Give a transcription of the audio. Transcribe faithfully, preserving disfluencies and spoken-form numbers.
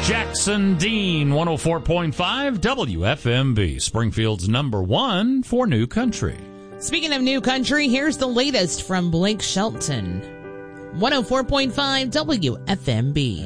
Jackson Dean, one oh four point five W F M B, Springfield's number one for new country. Speaking of new country, here's the latest from Blake Shelton. one oh four point five W F M B.